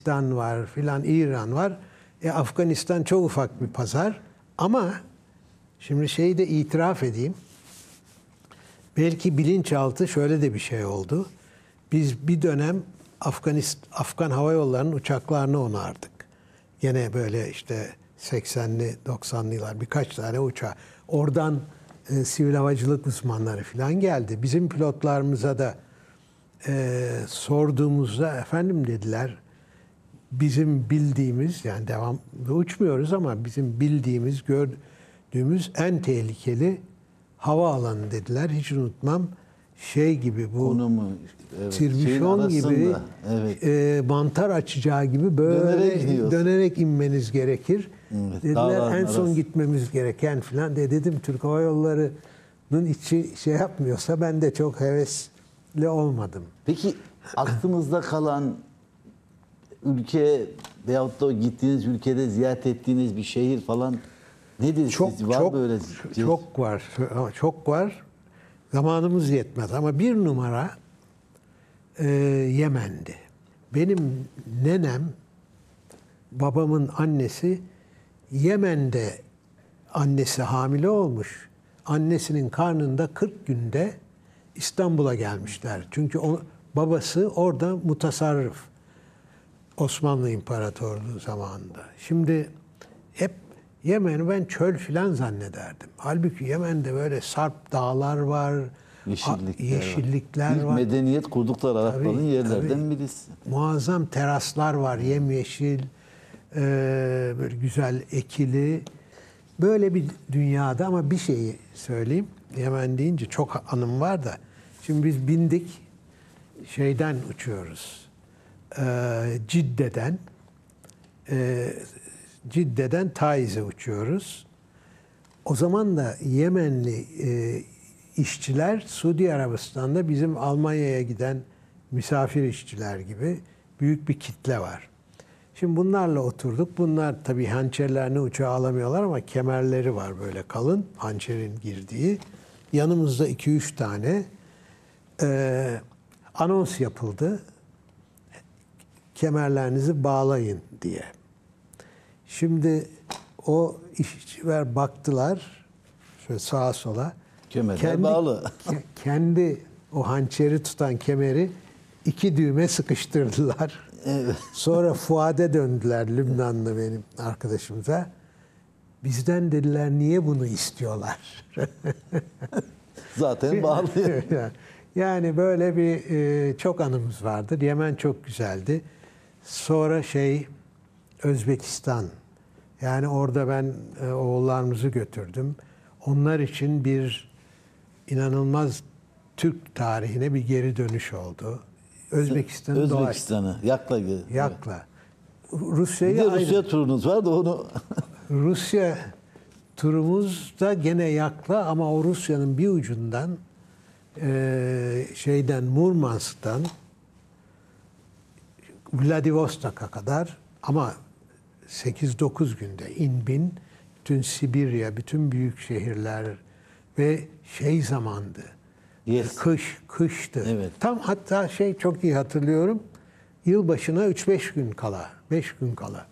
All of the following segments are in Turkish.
Pakistan var filan, İran var. Afganistan çok ufak bir pazar. Ama şimdi şeyi de itiraf edeyim. Belki bilinçaltı şöyle de bir şey oldu. Biz bir dönem Afgan Hava Yolları'nın uçaklarını onardık. Gene böyle işte 80'li 90'lı yıllar birkaç tane uçağı. Oradan sivil havacılık uzmanları falan geldi. Bizim pilotlarımıza da sorduğumuzda efendim dediler, bizim bildiğimiz, yani devamlı uçmuyoruz ama bizim bildiğimiz, gördüğümüz en tehlikeli havaalanı dediler. Hiç unutmam. Şey gibi, bu konumu, evet, tirbüşon gibi, evet. Mantar açacağı gibi böyle dönerek inmeniz gerekir. Evet, dediler en son gitmemiz gereken filan. Dedim Türk Hava Yolları'nın içi şey yapmıyorsa ben de çok hevesli olmadım. Peki aklınızda kalan ülke veyahut da gittiğiniz ülkede ziyaret ettiğiniz bir şehir falan nedir? Çok var böyle çok var. Çok var. Zamanımız yetmez ama bir numara Yemen'di. Benim nenem, babamın annesi Yemen'de, annesi hamile olmuş. Annesinin karnında 40 günde İstanbul'a gelmişler. Çünkü babası orada mutasarrıf. Osmanlı İmparatorluğu zamanında. Şimdi hep Yemen'i ben çöl filan zannederdim. Halbuki Yemen'de böyle sarp dağlar var, yeşillikler var. İlk medeniyet kurdukları Arapların yerlerden birisi. Muazzam teraslar var, yemyeşil, böyle güzel ekili. Böyle bir dünyada, ama bir şeyi söyleyeyim. Yemen deyince çok anım var da. Şimdi biz bindik, şeyden uçuyoruz. Cidde'den Taiz'e uçuyoruz. O zaman da Yemenli işçiler Suudi Arabistan'da bizim Almanya'ya giden misafir işçiler gibi büyük bir kitle var. Şimdi bunlarla oturduk. Bunlar tabii hançerlerini uçağa alamıyorlar ama kemerleri var böyle kalın, hançerin girdiği. Yanımızda 2-3 tane anons yapıldı. Kemerlerinizi bağlayın diye. Şimdi o işçiler baktılar şöyle sağa sola. Kemerler bağlı. Kendi o hançeri tutan kemeri 2 düğme sıkıştırdılar. Evet. Sonra Fuad'e döndüler, Lübnanlı benim arkadaşımıza. Bizden dediler niye bunu istiyorlar? Zaten bağlı. Yani böyle bir çok anımız vardır. Yemen çok güzeldi. Sonra Özbekistan. Yani orada ben oğullarımızı götürdüm. Onlar için bir inanılmaz Türk tarihine bir geri dönüş oldu. Özbekistan'ı yakla. Yakla. Evet. Rusya turunuz var da onu. Rusya turumuz da gene yakla, ama o Rusya'nın bir ucundan Murmansk'tan Vladivostok'a kadar, ama 8-9 günde in-bin, bütün Sibirya, bütün büyük şehirler ve zamandı. Yes. Kıştı. Evet. Tam hatta çok iyi hatırlıyorum. Yılbaşına 3-5 gün kala, 5 gün kala.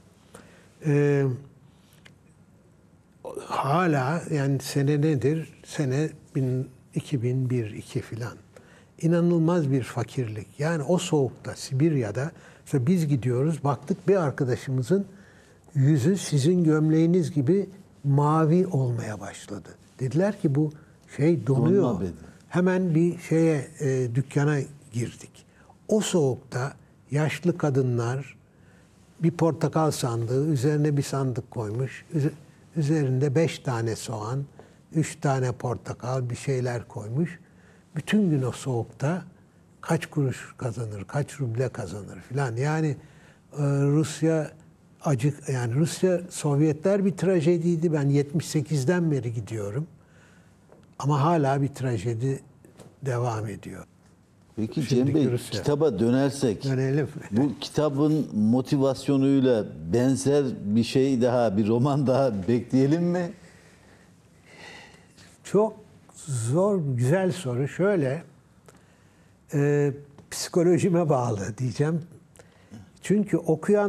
Hala yani sene nedir? Sene 2001-2 filan. İnanılmaz bir fakirlik. Yani o soğukta, Sibirya'da mesela biz gidiyoruz, baktık bir arkadaşımızın yüzü sizin gömleğiniz gibi mavi olmaya başladı. Dediler ki bu donuyor. Hemen bir dükkana girdik. O soğukta yaşlı kadınlar bir portakal sandığı, üzerine bir sandık koymuş. Üzerinde 5 tane soğan, 3 tane portakal, bir şeyler koymuş. Bütün gün o soğukta kaç kuruş kazanır, kaç ruble kazanır filan. Yani Rusya Sovyetler bir trajediydi. Ben 78'den beri gidiyorum. Ama hala bir trajedi devam ediyor. Peki Cem Bey, kitaba dönersek, dönelim. Bu kitabın motivasyonuyla benzer bir şey daha, bir roman daha bekleyelim mi? Çok zor, güzel soru. Şöyle, psikolojime bağlı diyeceğim. Çünkü okuyan